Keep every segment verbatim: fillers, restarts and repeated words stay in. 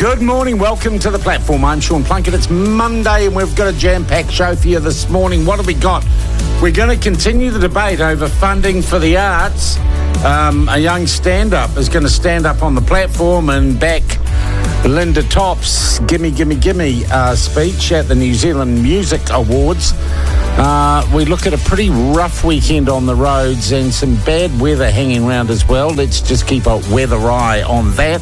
Good morning, welcome to the platform. I'm Sean Plunkett. It's Monday and we've got a jam-packed show for you this morning. What have we got? We're going to continue the debate over funding for the arts. Um, a young stand-up is going to stand up on the platform and back Linda Topp's Gimme, Gimme, Gimme uh, speech at the New Zealand Music Awards. Uh, we look at a pretty rough weekend on the roads and some bad weather hanging around as well. Let's just keep a weather eye on that.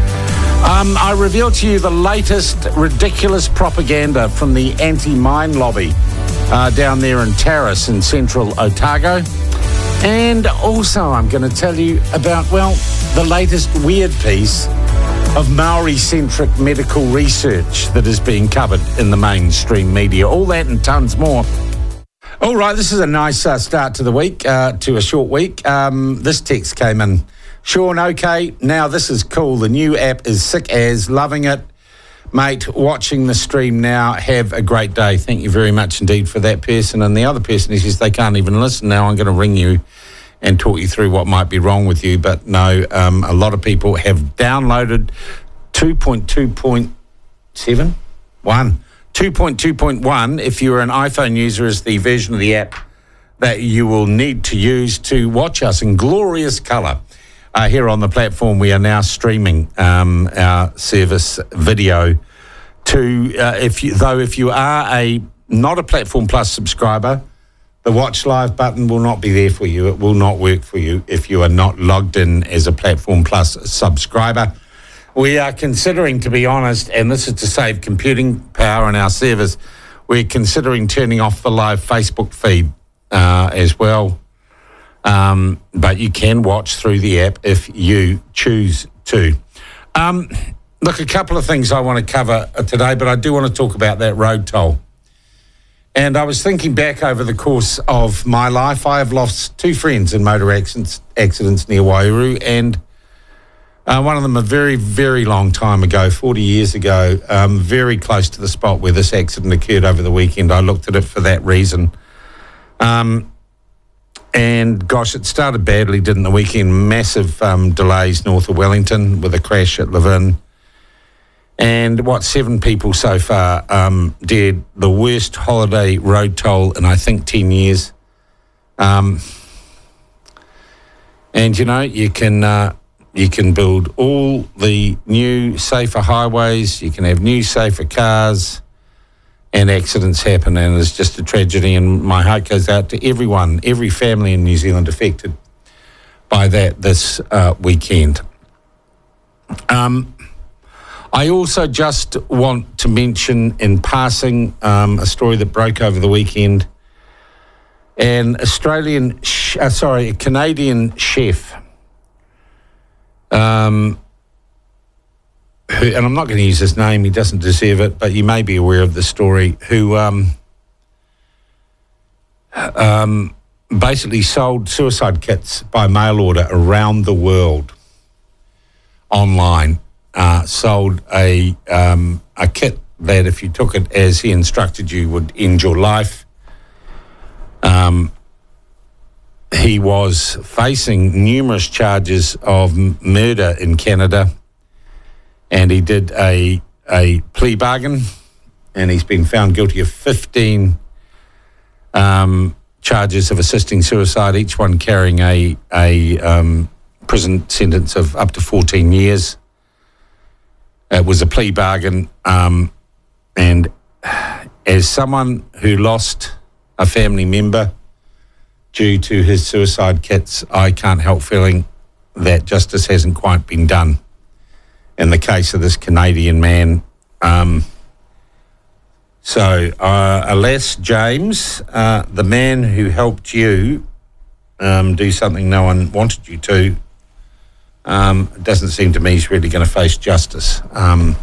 Um, I reveal to you the latest ridiculous propaganda from the anti-mine lobby uh, down there in Terrace in central Otago. And also I'm going to tell you about, well, the latest weird piece of Maori-centric medical research that is being covered in the mainstream media. All that and tons more. All right, this is a nice uh, start to the week, uh, to a short week. Um, this text came in. Sean, okay, now this is cool. The new app is sick as, loving it. Mate, watching the stream now, have a great day. Thank you very much indeed for that person. And the other person says they can't even listen now. I'm going to ring you and talk you through what might be wrong with you. But no, um, a lot of people have downloaded two point two point seven? One. two point two point one, if you're an iPhone user, is the version of the app that you will need to use to watch us in glorious colour. Uh, here on the platform, we are now streaming um, our service video to, uh, if you, though if you are a not a Platform Plus subscriber, the Watch Live button will not be there for you. It will not work for you if you are not logged in as a Platform Plus subscriber. We are considering, to be honest, and this is to save computing power in our servers, we're considering turning off the live Facebook feed uh, as well. Um, but you can watch through the app if you choose to. Um, look, a couple of things I want to cover today, but I do want to talk about that road toll. And I was thinking back over the course of my life. I have lost two friends in motor accidents, accidents near Wairau, and uh, one of them a very, very long time ago, forty years ago, um, very close to the spot where this accident occurred over the weekend. I looked at it for that reason. Um, And, gosh, it started badly, didn't the weekend? Massive um, delays north of Wellington with a crash at Levin. And, what, seven people so far um, dead. The worst holiday road toll in, I think, ten years. Um, and, you know, you can uh, you can build all the new, safer highways. You can have new, safer cars. And accidents happen, and it's just a tragedy, and my heart goes out to everyone, every family in New Zealand affected by that this uh, weekend. Um, I also just want to mention in passing um, a story that broke over the weekend. An Australian, sh- uh, sorry, a Canadian chef, um, who, and I'm not going to use his name, he doesn't deserve it, but you may be aware of the story, who um, um, basically sold suicide kits by mail order around the world online. Uh, sold a um, a kit that if you took it as he instructed you would end your life. Um, he was facing numerous charges of m- murder in Canada. And he did a a plea bargain, and he's been found guilty of fifteen um, charges of assisting suicide, each one carrying a a um, prison sentence of up to fourteen years. It was a plea bargain, um, and as someone who lost a family member due to his suicide kits, I can't help feeling that justice hasn't quite been done in the case of this Canadian man. Um, so, uh, alas, James, uh, the man who helped you um, do something no one wanted you to, um, it doesn't seem to me he's really going to face justice. Um,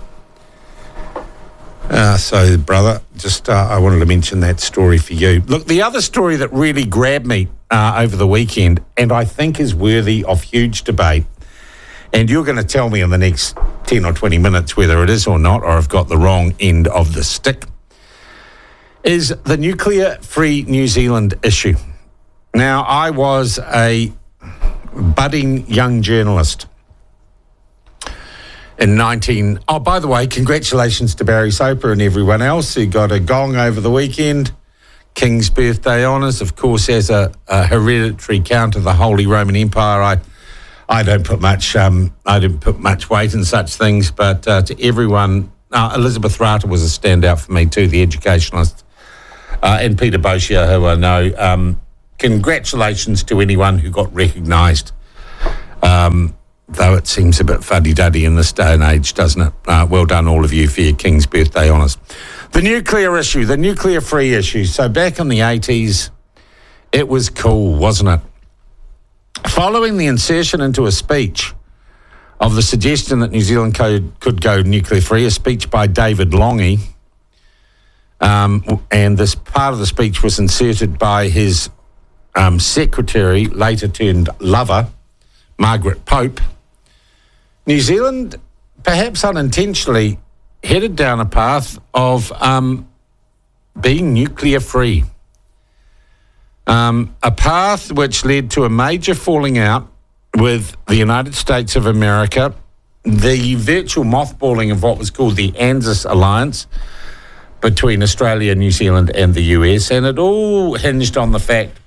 uh, so, brother, just uh, I wanted to mention that story for you. Look, the other story that really grabbed me uh, over the weekend, and I think is worthy of huge debate, and you're going to tell me in the next ten or twenty minutes whether it is or not, or I've got the wrong end of the stick, is the nuclear-free New Zealand issue. Now, I was a budding young journalist in nineteen... Oh, by the way, congratulations to Barry Soper and everyone else who got a gong over the weekend. King's birthday honours, of course, as a, a hereditary count of the Holy Roman Empire. I I don't put much um, I don't put much weight in such things, but uh, to everyone, uh, Elizabeth Rata was a standout for me too, the educationalist, uh, and Peter Bosia, who I know. Um, congratulations to anyone who got recognised, um, though it seems a bit fuddy-duddy in this day and age, doesn't it? Uh, well done, all of you, for your King's birthday honours. The nuclear issue, the nuclear-free issue. So back in the eighties, it was cool, wasn't it? Following the insertion into a speech of the suggestion that New Zealand could, could go nuclear-free, a speech by David Lange, um, and this part of the speech was inserted by his um, secretary, later turned lover, Margaret Pope, New Zealand, perhaps unintentionally, headed down a path of um, being nuclear-free. Um, a path which led to a major falling out with the United States of America, the virtual mothballing of what was called the ANZUS alliance between Australia, New Zealand and the U S, and it all hinged on the fact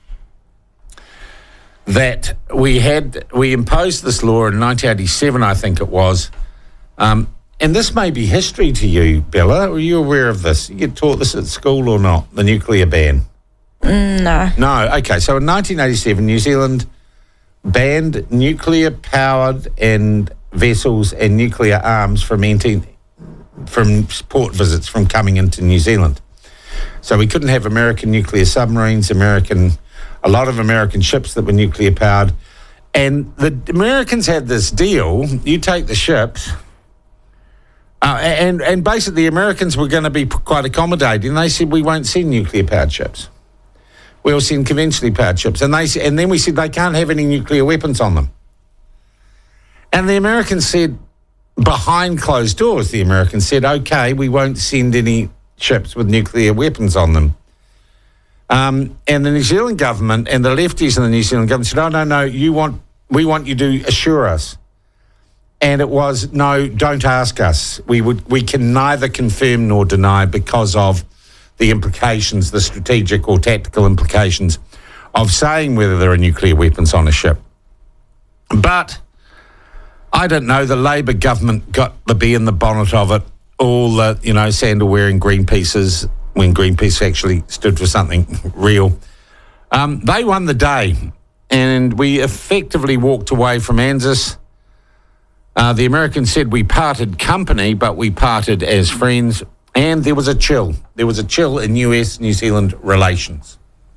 that we had, we imposed this law in nineteen eighty-seven, I think it was, um, and this may be history to you, Bella. Are you aware of this? You get taught this at school or not, the nuclear ban? Mm, no. No, okay. So in nineteen eighty-seven, New Zealand banned nuclear-powered and vessels and nuclear arms from entering, from port visits from coming into New Zealand. So we couldn't have American nuclear submarines, American, a lot of American ships that were nuclear-powered. And the Americans had this deal, you take the ships... Uh, and, and basically the Americans were going to be quite accommodating. They said, we won't send nuclear-powered ships. We'll send conventionally powered ships. And, they, and then we said they can't have any nuclear weapons on them. And the Americans said, behind closed doors, the Americans said, OK, we won't send any ships with nuclear weapons on them. Um, and the New Zealand government and the lefties in the New Zealand government said, oh, no, no, you want, we want you to assure us. And it was, no, don't ask us. We would, we can neither confirm nor deny because of the implications, the strategic or tactical implications of saying whether there are nuclear weapons on a ship. But I don't know, the Labor government got the bee in the bonnet of it. All the, you know, sandal-wearing Greenpeaces, when Greenpeace actually stood for something real. Um, they won the day, and we effectively walked away from ANZUS. Uh, the Americans said we parted company, but we parted as friends, and there was a chill. There was a chill in U S New Zealand relations.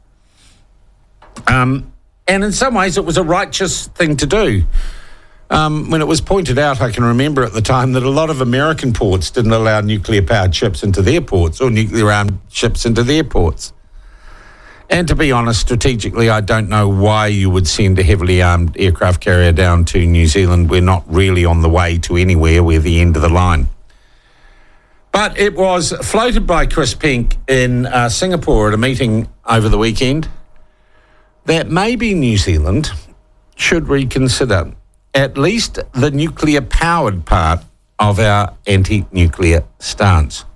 Um, and in some ways, it was a righteous thing to do. Um, when it was pointed out, I can remember at the time that a lot of American ports didn't allow nuclear-powered ships into their ports or nuclear-armed ships into their ports. And to be honest, strategically, I don't know why you would send a heavily armed aircraft carrier down to New Zealand. We're not really on the way to anywhere. We're the end of the line. But it was floated by Chris Pink in uh, Singapore at a meeting over the weekend that maybe New Zealand should reconsider at least the nuclear-powered part of our anti-nuclear stance.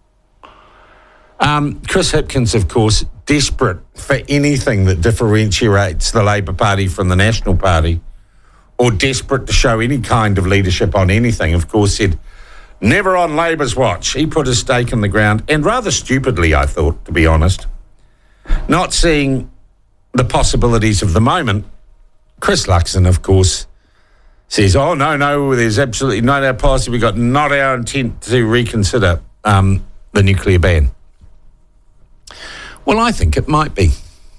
Um, Chris Hipkins, of course, desperate for anything that differentiates the Labor Party from the National Party, or desperate to show any kind of leadership on anything, of course, said, never on Labor's watch. He put his stake in the ground, and rather stupidly, I thought, to be honest. Not seeing the possibilities of the moment, Chris Luxon, of course, says, oh, no, no, there's absolutely not our policy. We've got not our intent to reconsider um, the nuclear ban. Well, I think it might be.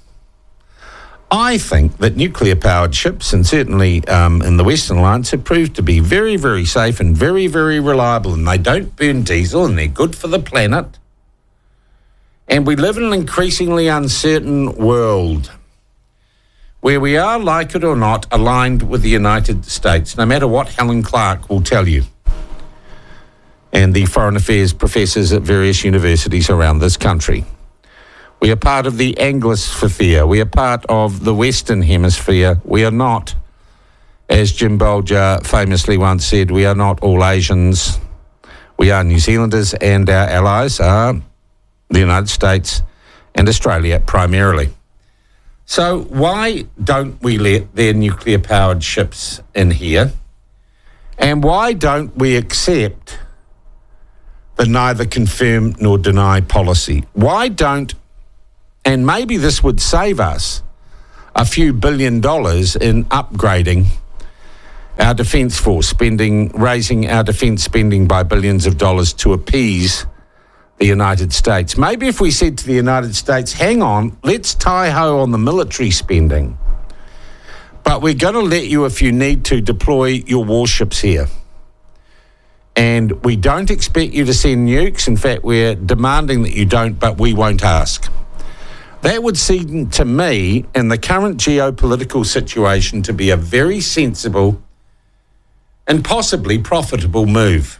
I think that nuclear-powered ships, and certainly um, in the Western Alliance, have proved to be very, very safe and very, very reliable, and they don't burn diesel, and they're good for the planet. And we live in an increasingly uncertain world where we are, like it or not, aligned with the United States, no matter what Helen Clark will tell you, and the foreign affairs professors at various universities around this country. We are part of the Anglosphere. We are part of the Western Hemisphere. We are not As Jim Bolger famously once said, we are not all Asians. We are New Zealanders, and our allies are the United States and Australia primarily. So why don't we let their nuclear-powered ships in here? And why don't we accept the neither confirm nor deny policy? Why don't, and maybe this would save us a few billion dollars in upgrading our defence force, spending, raising our defence spending by billions of dollars to appease the United States. Maybe if we said to the United States, hang on, let's tie-ho on the military spending, but we're going to let you, if you need to, deploy your warships here. And we don't expect you to send nukes. In fact, we're demanding that you don't, but we won't ask. That would seem to me, in the current geopolitical situation, to be a very sensible and possibly profitable move.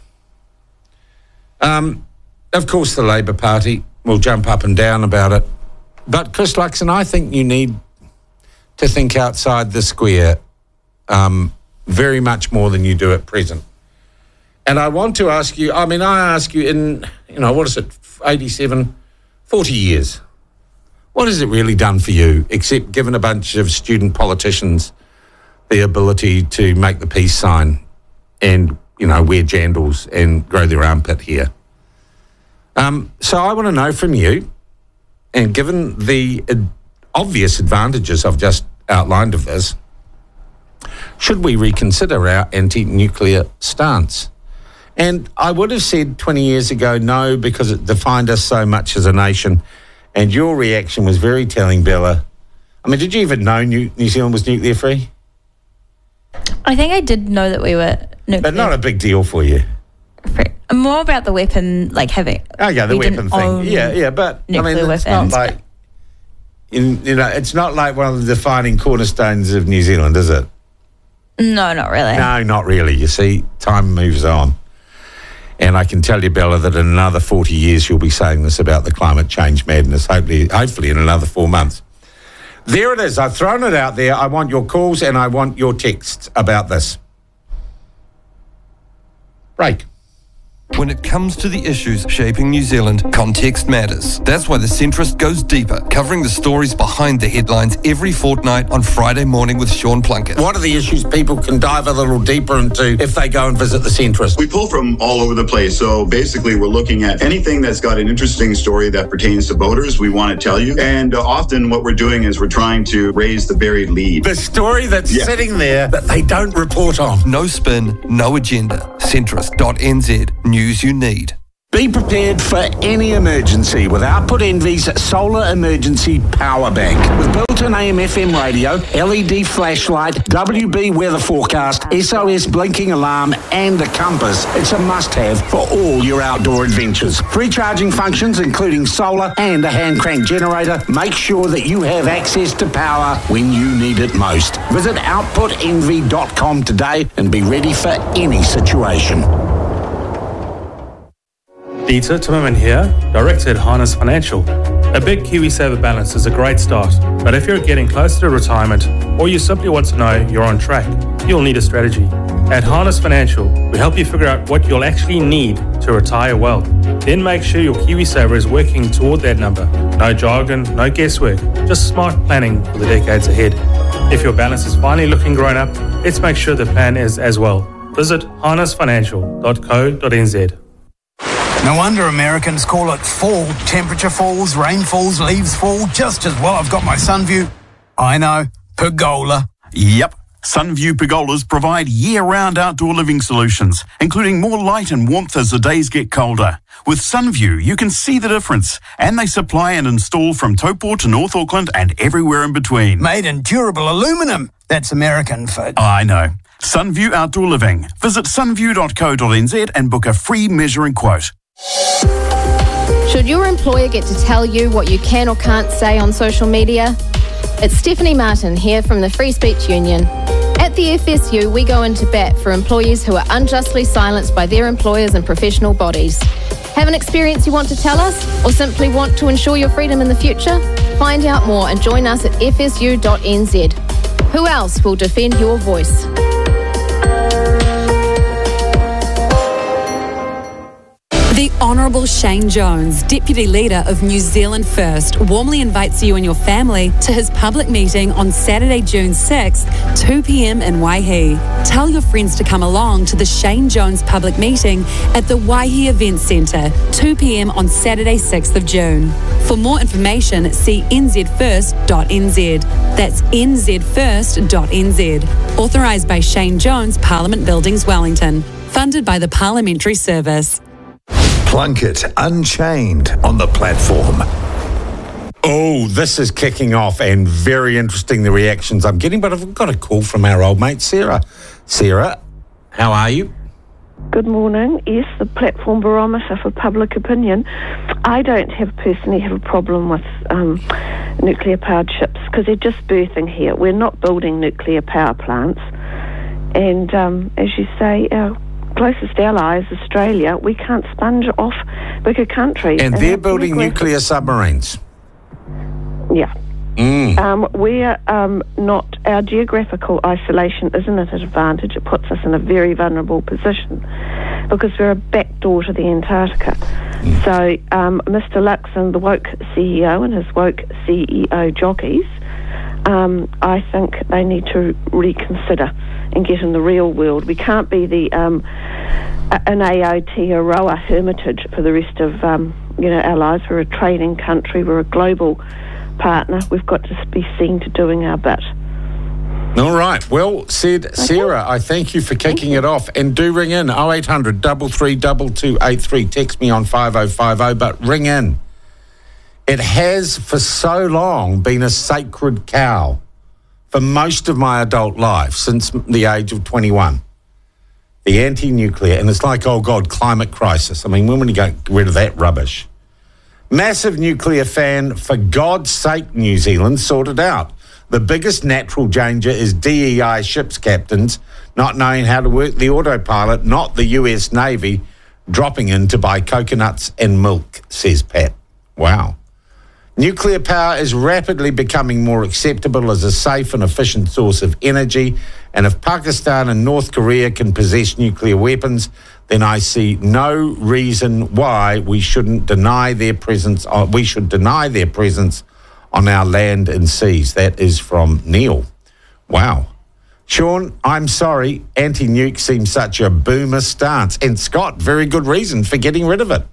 Um, of course, the Labour Party will jump up and down about it. But, Chris Luxon, I think you need to think outside the square um, very much more than you do at present. And I want to ask you, I mean, I ask you in, you know, what is it, eighty-seven, forty years. What has it really done for you, except given a bunch of student politicians the ability to make the peace sign and, you know, wear jandals and grow their armpit hair? Um, so I want to know from you, and given the ad- obvious advantages I've just outlined of this, should we reconsider our anti-nuclear stance? And I would have said twenty years ago no, because it defined us so much as a nation. And your reaction was very telling, Bella. I mean, did you even know New, New Zealand was nuclear free? I think I did know that we were nuclear. But not a big deal for you. Free. More about the weapon, like having... Oh, yeah, the weapon thing. Yeah, yeah, but I mean, it's not like... In, you know, it's not like one of the defining cornerstones of New Zealand, is it? No, not really. No, not really. You see, time moves on. And I can tell you, Bella, that in another forty years you'll be saying this about the climate change madness, hopefully, hopefully in another four months. There it is. I've thrown it out there. I want your calls and I want your texts about this. Break. When it comes to the issues shaping New Zealand, context matters. That's why The Centrist goes deeper, covering the stories behind the headlines every fortnight on Friday morning with Sean Plunkett. What are the issues people can dive a little deeper into if they go and visit The Centrist? We pull from all over the place. So basically, we're looking at anything that's got an interesting story that pertains to voters. We want to tell you. And uh, often what we're doing is we're trying to raise the buried lead. The story that's yeah. sitting there that they don't report on. No spin, no agenda. Centrist dot N Z. News you need. Be prepared for any emergency with Output Envy's Solar Emergency Power Bank. With built-in A M F M radio, L E D flashlight, W B weather forecast, S O S blinking alarm and a compass, it's a must-have for all your outdoor adventures. Free charging functions including solar and a hand crank generator. Make sure that you have access to power when you need it most. Visit output envy dot com today and be ready for any situation. Dieter Timmerman here, Director at Harness Financial. A big KiwiSaver balance is a great start, but if you're getting closer to retirement or you simply want to know you're on track, you'll need a strategy. At Harness Financial, we help you figure out what you'll actually need to retire well. Then make sure your KiwiSaver is working toward that number. No jargon, no guesswork, just smart planning for the decades ahead. If your balance is finally looking grown up, let's make sure the plan is as well. Visit harness financial dot co dot n z. No wonder Americans call it fall. Temperature falls, rain falls, leaves fall just as well. I've got my Sunview. I know, pergola. Yep. Sunview pergolas provide year-round outdoor living solutions, including more light and warmth as the days get colder. With Sunview, you can see the difference, and they supply and install from Taupo to North Auckland and everywhere in between. Made in durable aluminum. That's American for... I know. Sunview Outdoor Living. Visit sunview dot co dot n z and book a free measuring quote. Should your employer get to tell you what you can or can't say on social media? It's Stephanie Martin here from the Free Speech Union. At the F S U, we go into bat for employees who are unjustly silenced by their employers and professional bodies. Have an experience you want to tell us, or simply want to ensure your freedom in the future? Find out more and join us at f s u dot n z. Who else will defend your voice? The Honourable Shane Jones, Deputy Leader of New Zealand First, warmly invites you and your family to his public meeting on Saturday, June sixth, two p m in Waihi. Tell your friends to come along to the Shane Jones public meeting at the Waihi Event Centre, two p m on Saturday, sixth of June. For more information, see n z first dot n z. That's n z first dot n z. Authorised by Shane Jones, Parliament Buildings, Wellington. Funded by the Parliamentary Service. Plunkett Unchained on the platform. Oh, this is kicking off and very interesting, the reactions I'm getting, but I've got a call from our old mate, Sarah. Sarah, how are you? Good morning. Yes, the platform barometer for public opinion. I don't have personally have a problem with um, nuclear-powered ships because they're just birthing here. We're not building nuclear power plants. And um, as you say, our closest ally is Australia. We can't sponge off bigger countries. And, and they're building nuclear submarines. Yeah. Mm. Um, we're um, not, our geographical isolation isn't at an advantage. It puts us in a very vulnerable position because we're a backdoor to the Antarctica. Mm. So um, Mister Luxon, the woke C E O, and his woke C E O jockeys, um, I think they need to reconsider and get in the real world. We can't be the um, an Aotearoa hermitage for the rest of um, you know our lives. We're a trading country. We're a global partner. We've got to be seen to doing our bit. All right. Well said, okay. Sarah. I thank you for kicking it off. And do ring in oh eight hundred, three three two, two eight three. Text me on five oh five oh, but ring in. It has for so long been a sacred cow for most of my adult life, since the age of twenty-one. The anti-nuclear, and it's like, oh God, climate crisis. I mean, when will you get rid of that rubbish? Massive nuclear fan, for God's sake, New Zealand, sort it out. The biggest natural danger is D E I ships captains not knowing how to work the autopilot, not the U S Navy dropping in to buy coconuts and milk, says Pat. Wow. Nuclear power is rapidly becoming more acceptable as a safe and efficient source of energy, and if Pakistan and North Korea can possess nuclear weapons, then I see no reason why we shouldn't deny their presence. Uh, we should deny their presence on our land and seas. That is from Neil. Wow. Sean, I'm sorry, anti-nuke seems such a boomer stance. And Scott, very good reason for getting rid of it.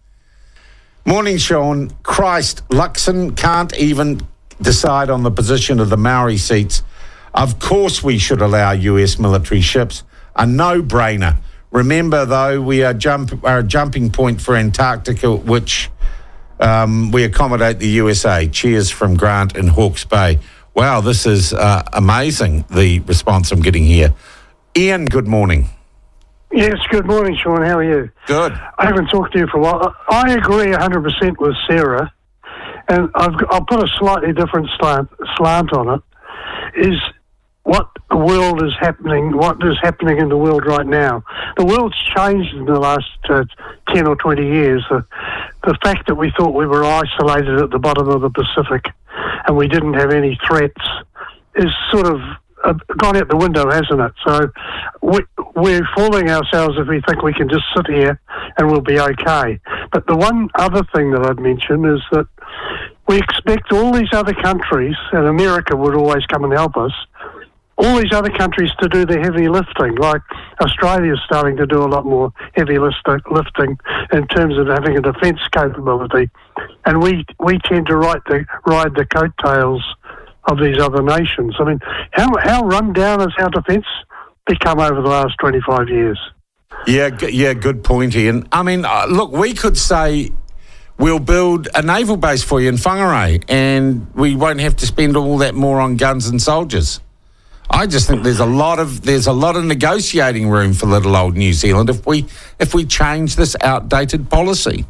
Morning, Sean. Christ, Luxon can't even decide on the position of the Maori seats. Of course we should allow U S military ships. A no-brainer. Remember, though, we are, jump, are a jumping point for Antarctica, which um, we accommodate the U S A. Cheers from Grant in Hawke's Bay. Wow, this is uh, amazing, the response I'm getting here. Ian, good morning. Yes, good morning, Sean. How are you? Good. I haven't talked to you for a while. I agree one hundred percent with Sarah, and I've, I'll put a slightly different slant, slant on it, is what the world is happening, what is happening in the world right now. The world's changed in the last uh, ten or twenty years. The, the fact that we thought we were isolated at the bottom of the Pacific and we didn't have any threats is sort of uh, gone out the window, hasn't it? So we, we're fooling ourselves if we think we can just sit here and we'll be okay. But the one other thing that I'd mention is that we expect all these other countries, and America would always come and help us, all these other countries to do the heavy lifting, like Australia's starting to do a lot more heavy lifting in terms of having a defence capability. And we we tend to ride the, ride the coattails of these other nations. I mean, how, how run down has our defence become over the last twenty-five years? Yeah, g- yeah, good point, Ian. I mean, uh, look, we could say we'll build a naval base for you in Whangarei and we won't have to spend all that more on guns and soldiers. I just think there's a lot of there's a lot of negotiating room for little old New Zealand if we if we change this outdated policy.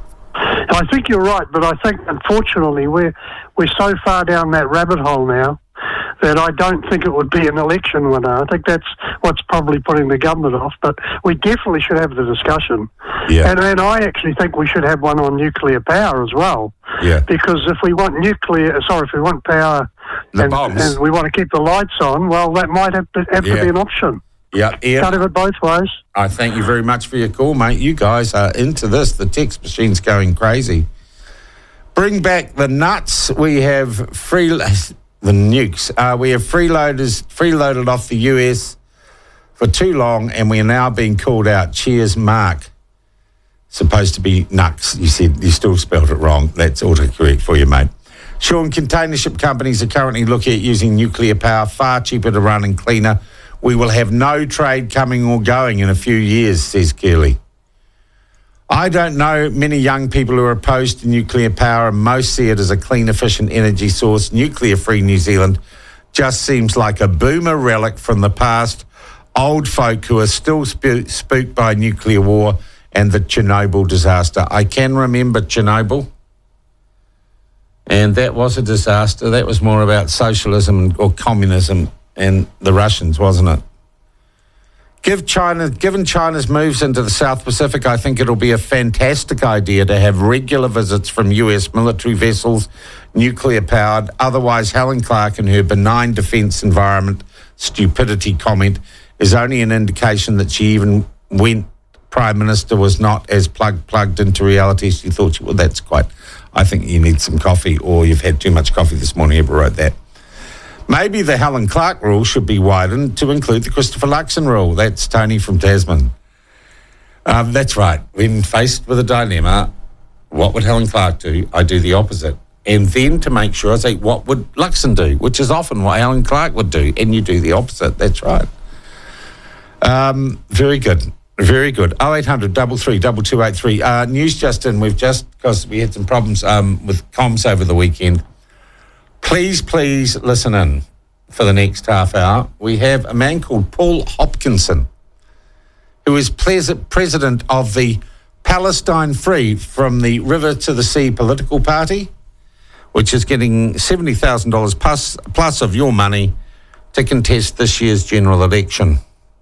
I think you're right, but I think unfortunately we're we're so far down that rabbit hole now that I don't think it would be an election winner. I think that's what's probably putting the government off, but we definitely should have the discussion. Yeah. And, and I actually think we should have one on nuclear power as well. Yeah. Because if we want nuclear, sorry, if we want power the and, bombs. and we want to keep the lights on, well, that might have to, have yeah. to be an option. Yeah, Ian. Can't have it both ways. I thank you very much for your call, mate. You guys are into this. The text machine's going crazy. Bring back the nuts. We have free the nukes. Uh, we have freeloaders freeloaded off the U S for too long, and we are now being called out. Cheers, Mark. Supposed to be nuts. You said you still spelled it wrong. That's autocorrect for you, mate. Sean, container ship companies are currently looking at using nuclear power, far cheaper to run and cleaner. We will have no trade coming or going in a few years, says Keeley. I don't know many young people who are opposed to nuclear power, and most see it as a clean, efficient energy source. Nuclear-free New Zealand just seems like a boomer relic from the past. Old folk who are still sp- spooked by nuclear war and the Chernobyl disaster. I can remember Chernobyl, and that was a disaster. That was more about socialism or communism and the Russians, wasn't it? Give China, given China's moves into the South Pacific, I think it'll be a fantastic idea to have regular visits from U S military vessels, nuclear-powered. Otherwise, Helen Clark and her benign defence environment stupidity comment is only an indication that she, even when Prime Minister, was not as plugged plugged into reality as she thought she would. That's quite... I think you need some coffee, or you've had too much coffee this morning. Whoever wrote that. Maybe the Helen Clark rule should be widened to include the Christopher Luxon rule. That's Tony from Tasman. Um, that's right. When faced with a dilemma, what would Helen Clark do? I do the opposite. And then to make sure, I say, what would Luxon do? Which is often what Helen Clark would do. And you do the opposite. That's right. Um, very good. Very good. oh eight hundred, three three, two two eight three. Uh, news just in. We've just, because we had some problems um, with comms over the weekend. Please, please listen in for the next half hour. We have a man called Paul Hopkinson, who is pres- president of the Palestine Free from the River to the Sea political party, which is getting seventy thousand dollars plus, plus of your money to contest this year's general election.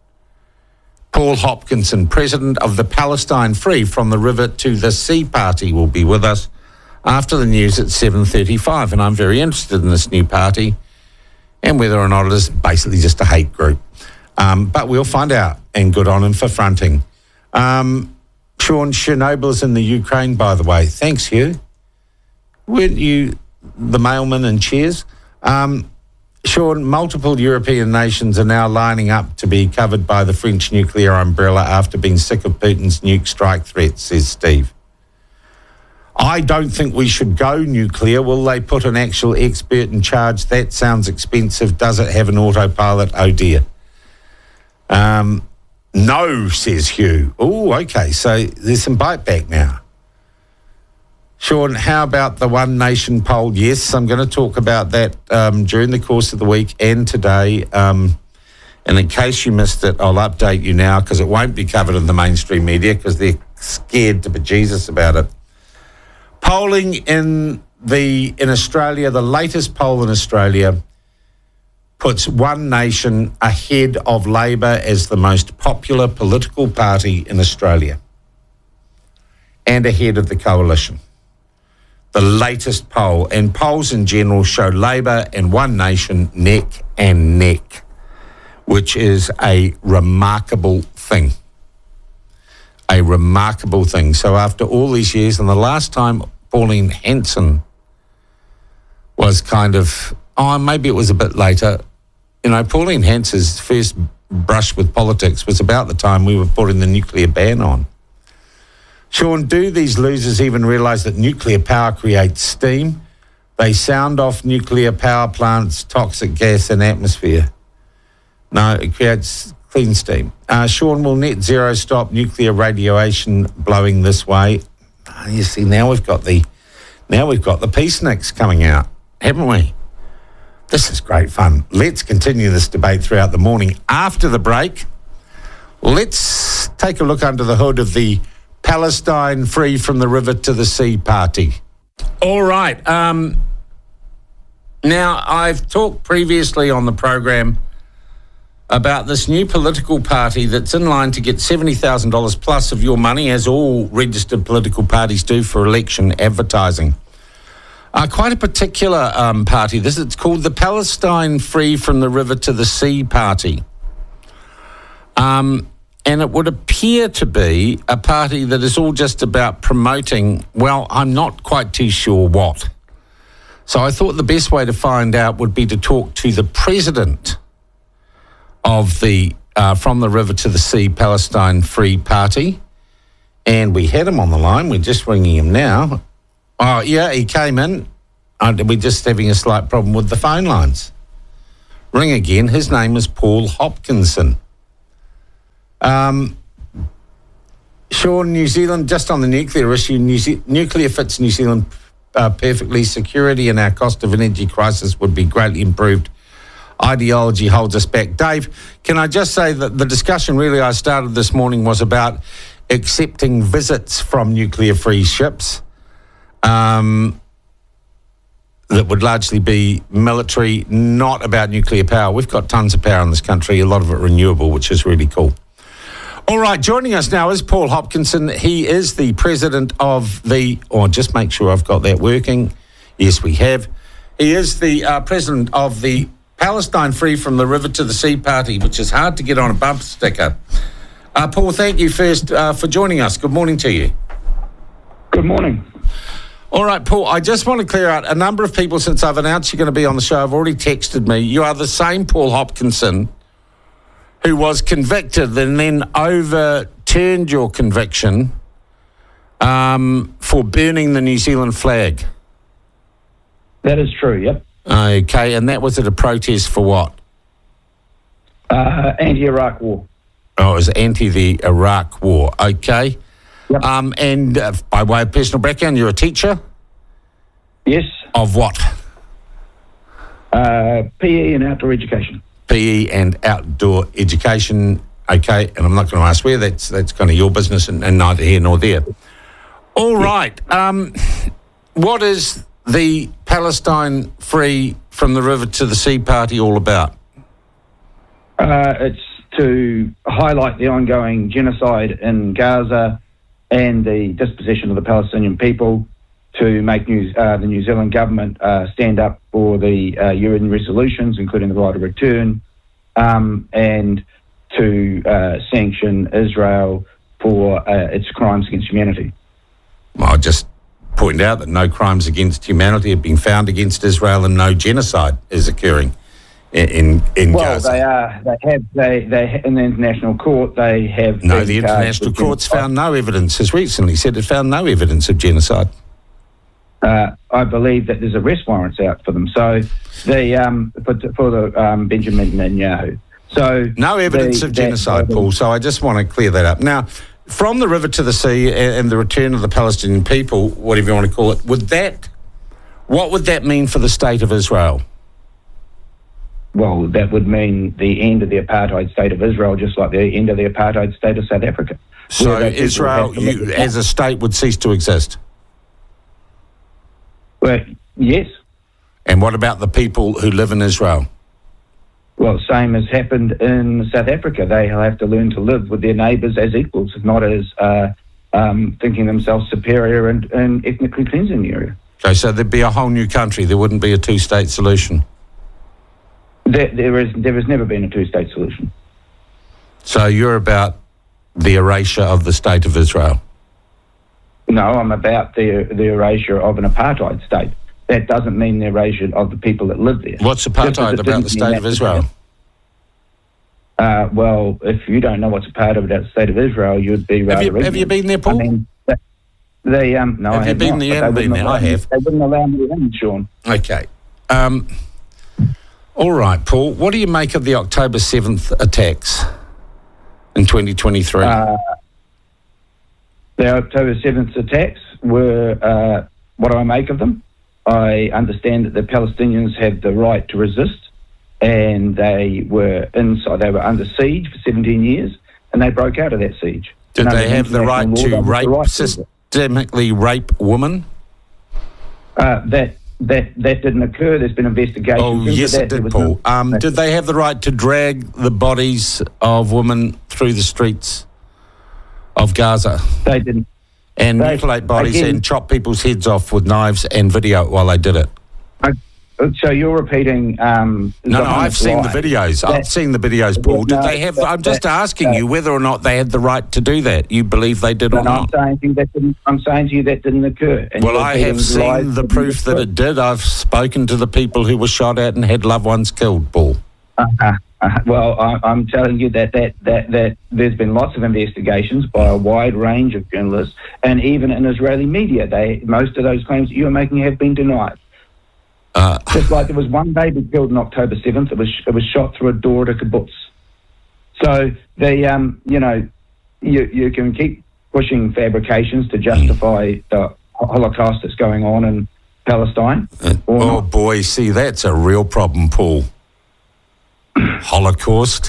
Paul Hopkinson, president of the Palestine Free from the River to the Sea party, will be with us after the news at seven thirty-five, and I'm very interested in this new party and whether or not it is basically just a hate group. Um, but we'll find out, and good on him for fronting. Um, Sean, Chernobyl's in the Ukraine, by the way. Thanks, Hugh. Weren't you the mailman and cheers? Um, Sean, multiple European nations are now lining up to be covered by the French nuclear umbrella after being sick of Putin's nuke strike threats, says Steve. I don't think we should go nuclear. Will they put an actual expert in charge? That sounds expensive. Does it have an autopilot? Oh, dear. Um, no, says Hugh. Oh, okay, so there's some bite back now. Sean, how about the One Nation poll? Yes, I'm going to talk about that um, during the course of the week and today. Um, and in case you missed it, I'll update you now because it won't be covered in the mainstream media because they're scared to bejesus about it. Polling in the in Australia, the latest poll in Australia puts One Nation ahead of Labor as the most popular political party in Australia and ahead of the Coalition. The latest poll, and polls in general show Labor and One Nation neck and neck, which is a remarkable thing. A remarkable thing. So after all these years, and the last time Pauline Hanson was kind of, oh, maybe it was a bit later. You know, Pauline Hanson's first brush with politics was about the time we were putting the nuclear ban on. Sean, do these losers even realise that nuclear power creates steam? They sound off nuclear power plants, toxic gas and atmosphere. No, it creates clean steam. Uh, Sean, will net zero stop nuclear radiation blowing this way? Oh, you see, now we've got the now we've got the peaceniks coming out, haven't we? This is great fun. Let's continue this debate throughout the morning. After the break, let's take a look under the hood of the Palestine Free from the River to the Sea party. All right. Um, now, I've talked previously on the program about this new political party that's in line to get seventy thousand dollars plus of your money, as all registered political parties do for election advertising. Uh, quite a particular um, party. This it's called the Palestine Free from the River to the Sea party. Um, and it would appear to be a party that is all just about promoting, well, I'm not quite too sure what. So I thought the best way to find out would be to talk to the president of the uh, From the River to the Sea Palestine Free Party. And we had him on the line. We're just ringing him now. Oh, yeah, he came in. Uh, we're just having a slight problem with the phone lines. Ring again. His name is Paul Hopkinson. Um, Sean, New Zealand, just on the nuclear issue, New Ze- nuclear fits New Zealand uh, perfectly. Security and our cost of energy crisis would be greatly improved. Ideology holds us back. Dave, can I just say that the discussion really I started this morning was about accepting visits from nuclear-free ships um, that would largely be military, not about nuclear power. We've got tons of power in this country, a lot of it renewable, which is really cool. All right, joining us now is Paul Hopkinson. He is the president of the, or just make sure I've got that working. Yes, we have. He is the uh, president of the Palestine Free From the River to the Sea Party, which is hard to get on a bumper sticker. Uh, Paul, thank you first uh, for joining us. Good morning to you. Good morning. All right, Paul, I just want to clear out a number of people since I've announced you're going to be on the show have already texted me. You are the same Paul Hopkinson who was convicted and then overturned your conviction um, for burning the New Zealand flag. That is true, yep. Okay, and that was at a protest for what? Uh, anti-Iraq war. Oh, it was anti the Iraq war. Okay. Yep. Um, and uh, by way of personal background, you're a teacher? Yes. Of what? Uh, P E and outdoor education. P E and outdoor education. Okay, and I'm not going to ask where. That's that's kind of your business, and, and neither here nor there. All right. Um, what is the Palestine Free From the River to the Sea Party all about? Uh, it's to highlight the ongoing genocide in Gaza and the dispossession of the Palestinian people, to make New, uh, the New Zealand government uh, stand up for the uh, U N resolutions, including the right of return, um, and to uh, sanction Israel for uh, its crimes against humanity. Well, I'll just point out that no crimes against humanity have been found against Israel and no genocide is occurring in in well, Gaza. they are. They have. They they in the international court. They have. No, the international court's found no evidence. Has recently said it found no evidence of genocide. Uh, I believe that there's arrest warrants out for them. So the um for, for the um, Benjamin Netanyahu. So no evidence the, of genocide, Paul. So I just want to clear that up. Now, from the river to the sea and, and the return of the Palestinian people, whatever you want to call it, would that, what would that mean for the state of Israel? Well, that would mean the end of the apartheid state of Israel, just like the end of the apartheid state of South Africa. So Israel, you, as a state, would cease to exist? Well, yes. And what about the people who live in Israel? Well, same has happened in South Africa. They have to learn to live with their neighbours as equals, not as uh, um, thinking themselves superior and, and ethnically cleansing the area. Okay, so there'd be a whole new country. There wouldn't be a two-state solution. There, there is. There has never been a two-state solution. So you're about the erasure of the state of Israel? No, I'm about the the erasure of an apartheid state. That doesn't mean the erasure of the people that live there. What's apartheid about the state of Israel? Uh, well, if you don't know what's apartheid about the state of Israel, you'd be rather Have you, have you been there, Paul? I mean, they, um, no, have I you have been not, there? You haven't been there. I have. They wouldn't allow me in, Sean. Okay. Um, all right, Paul. What do you make of the October seventh attacks in twenty twenty-three? Uh, the October seventh attacks were, uh, what do I make of them? I understand that the Palestinians have the right to resist, and they were inside, they were under siege for seventeen years, and they broke out of that siege. Did and they have the right law, to rape, right systemically rape women? Uh, that that that didn't occur. There's been investigations. Oh, yes, that. it did, was Paul. No, um, did they have the right to drag the bodies of women through the streets of Gaza? They didn't. And they, mutilate bodies again, and chop people's heads off with knives and video while they did it? so you're repeating. Um, no, no, I've seen the lie. videos. That, I've seen the videos, Paul. Did no, they have? that, I'm just that, asking that, you whether or not they had the right to do that. You believe they did or I'm not? saying to you that didn't, I'm saying to you that didn't occur. And Well, I have seen the proof that it did. I've spoken to the people who were shot at and had loved ones killed, Paul. Uh-huh. Uh, well, I, I'm telling you that, that, that, that there's been lots of investigations by a wide range of journalists, and even in Israeli media, they most of those claims that you're making have been denied. Uh, Just like there was one baby killed on October seventh, it was it was shot through a door at a kibbutz. So they, um, you know, you you can keep pushing fabrications to justify the Holocaust that's going on in Palestine. uh, oh boy, see, that's a real problem, Paul. Holocaust?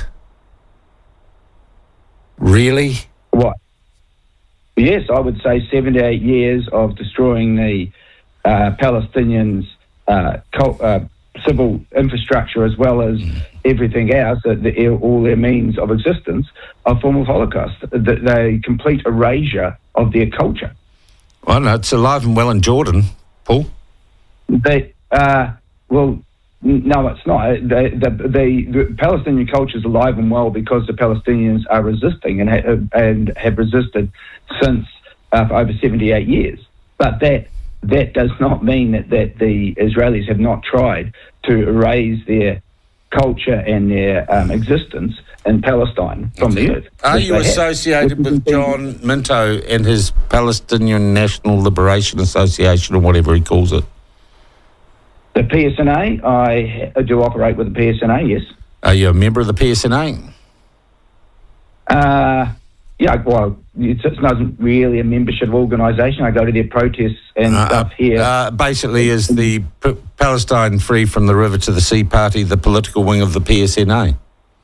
Really? What? Yes, I would say seventy-eight years of destroying the uh, Palestinians' uh, cult, uh, civil infrastructure as well as everything else, uh, the, all their means of existence, a form of Holocaust. The, the complete erasure of their culture. Well, no, it's alive and well in Jordan, Paul. They, uh, well, no, it's not. The, the, the, the Palestinian culture is alive and well because the Palestinians are resisting and, ha- and have resisted since uh, for over seventy-eight years. But that that does not mean that, that the Israelis have not tried to erase their culture and their um, existence in Palestine from the earth. Are you associated with John Minto and his Palestinian National Liberation Association, or whatever he calls it? The P S N A, I do operate with the P S N A, yes. Are you a member of the P S N A? Uh, yeah, well, it's, it's not really a membership organisation. I go to their protests and uh, stuff here. Uh, basically, is the P- Palestine Free from the River to the Sea Party the political wing of the P S N A?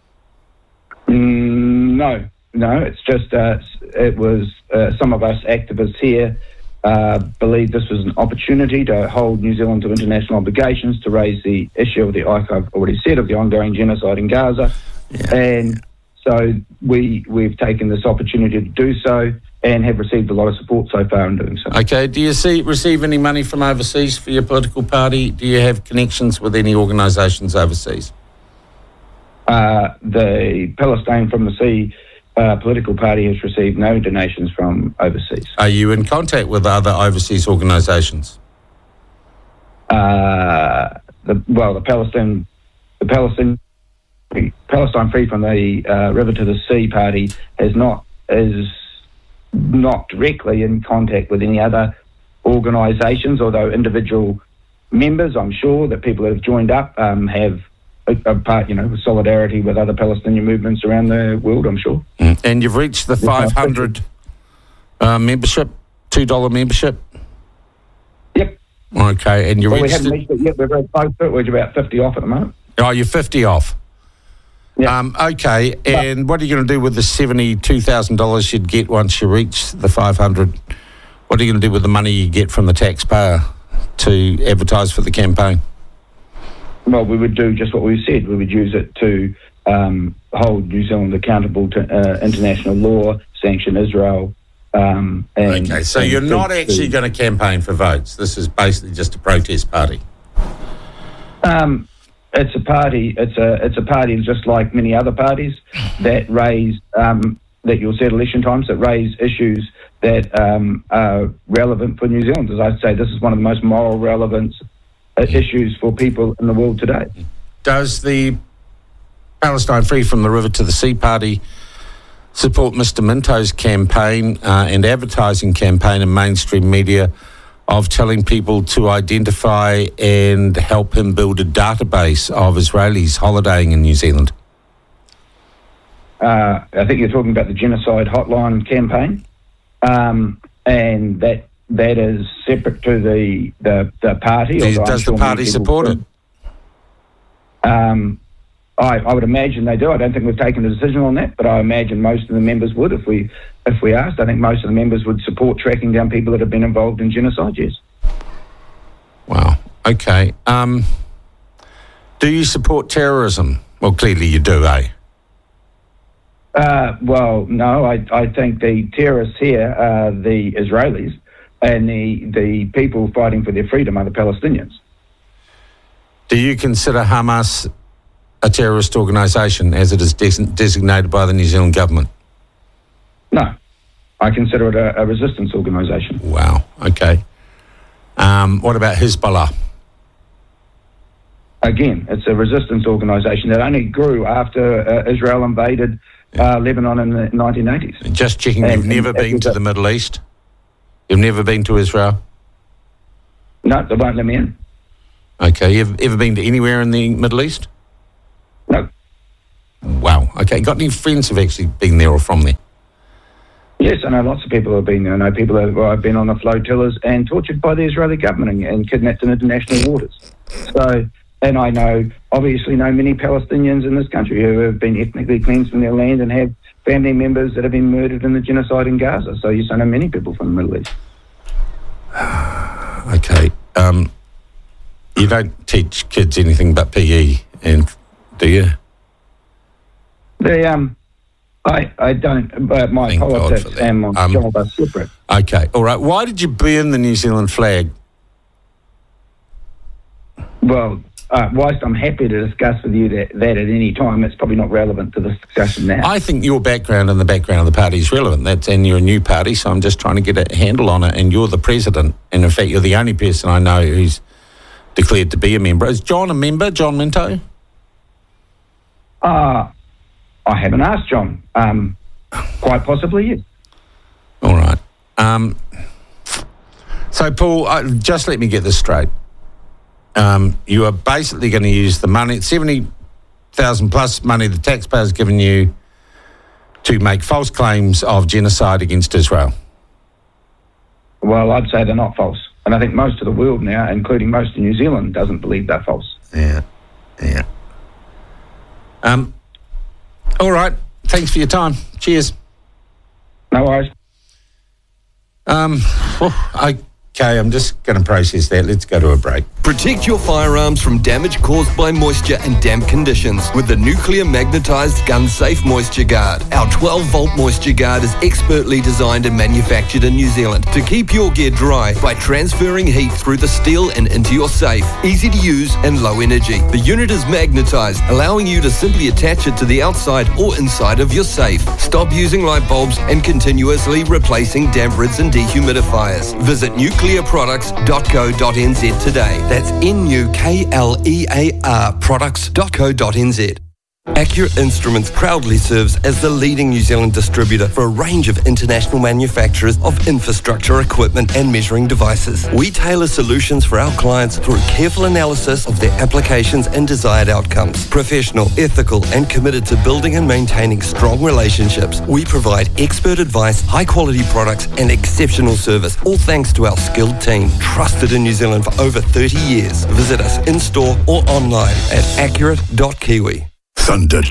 Mm, no, no, it's just, uh, it was uh, some of us activists here Uh, believed this was an opportunity to hold New Zealand to international obligations to raise the issue of the, like I've already said, of the ongoing genocide in Gaza. Yeah. And so we, we've taken this opportunity to do so and have received a lot of support so far in doing so. Okay, do you see, receive any money from overseas for your political party? Do you have connections with any organisations overseas? Uh, the Palestine from the Sea Uh, political party has received no donations from overseas. Are you in contact with other overseas organisations? Uh, the, well, the Palestine, the Palestine, Palestine Free from the uh, River to the Sea party has not is not directly in contact with any other organisations, although individual members, I'm sure, that people that have joined up um, have. A, a part, you know, solidarity with other Palestinian movements around the world, I'm sure. Mm. And you've reached the five hundred uh, membership, two dollar membership? Yep. Okay, and you're well, registered... we haven't reached it yet. We're very close to it. We're about fifty off at the moment. Oh, you're fifty off? Yeah. Um, okay, and what are you going to do with the seventy-two thousand dollars you'd get once you reach the five hundred? What are you going to do with the money you get from the taxpayer to advertise for the campaign? Well, we would do just what we said. We would use it to um, hold New Zealand accountable to uh, international law, sanction Israel. Um, and, okay, so and you're not to, actually going to campaign for votes. This is basically just a protest party. Um, it's a party. It's a it's a party just like many other parties that raise um, that you'll see at election times that raise issues that um, are relevant for New Zealand. As I say, this is one of the most moral relevance issues for people in the world today. Does the Palestine Free from the River to the Sea party support Mister Minto's campaign uh, and advertising campaign in mainstream media of telling people to identify and help him build a database of Israelis holidaying in New Zealand? Uh, I think you're talking about the Genocide Hotline campaign, um, and that that is separate to the the, the party. Does, does sure the party support it? Um, I, I would imagine they do. I don't think we've taken a decision on that, but I imagine most of the members would if we if we asked. I think most of the members would support tracking down people that have been involved in genocide, yes. Wow. Okay. Um, do you support terrorism? Well, clearly you do, eh? Uh, well, no. I, I think the terrorists here are the Israelis, and the, the people fighting for their freedom are the Palestinians. Do you consider Hamas a terrorist organisation as it is des- designated by the New Zealand government? No. I consider it a, a resistance organisation. Wow, okay. Um, what about Hezbollah? Again, it's a resistance organisation that only grew after uh, Israel invaded uh, Lebanon in the nineteen eighties. Just checking, and, you've never and been to a, the Middle East? You've never been to Israel? No, they won't let me in. Okay, you've ever been to anywhere in the Middle East? No. Wow, okay. Got any friends who've actually been there or from there? Yes, I know lots of people who have been there. I know people who have been on the flotillas and tortured by the Israeli government and, and kidnapped in international waters. So, and I know, obviously know many Palestinians in this country who have been ethnically cleansed from their land and have family members that have been murdered in the genocide in Gaza. So yes, I know many people from the Middle East. Okay. Um, you don't teach kids anything but P E, and do you? They, um... I, I don't, but my Thank politics and my Um, job are separate. Okay, all right. Why did you burn the New Zealand flag? Well, uh, whilst I'm happy to discuss with you that, that at any time, it's probably not relevant to this discussion now. I think your background and the background of the party is relevant. That's, and you're a new party, so I'm just trying to get a handle on it. And you're the president, and in fact, you're the only person I know who's declared to be a member. Is John a member, John Minto? Uh, I haven't asked John. Um, quite possibly, yes. All right. Um, so, Paul, uh, just let me get this straight. Um, you are basically going to use the money, seventy thousand plus money the taxpayers given you to make false claims of genocide against Israel. Well, I'd say they're not false. And I think most of the world now, including most of New Zealand, doesn't believe they're false. Yeah, yeah. Um. All right. Thanks for your time. Cheers. No worries. Um, oh, okay, I'm just going to process that. Let's go to a break. Protect your firearms from damage caused by moisture and damp conditions with the nuclear magnetized gun safe moisture guard. Our twelve volt moisture guard is expertly designed and manufactured in New Zealand to keep your gear dry by transferring heat through the steel and into your safe. Easy to use and low energy. The unit is magnetized, allowing you to simply attach it to the outside or inside of your safe. Stop using light bulbs and continuously replacing damp rids and dehumidifiers. Visit nuclear products dot co dot n z today. That's N U K L E A R products dot co dot n z. Accurate Instruments proudly serves as the leading New Zealand distributor for a range of international manufacturers of infrastructure equipment and measuring devices. We tailor solutions for our clients through careful analysis of their applications and desired outcomes. Professional, ethical, and committed to building and maintaining strong relationships, we provide expert advice, high-quality products, and exceptional service, all thanks to our skilled team, trusted in New Zealand for over thirty years. Visit us in-store or online at accurate dot kiwi. Thunder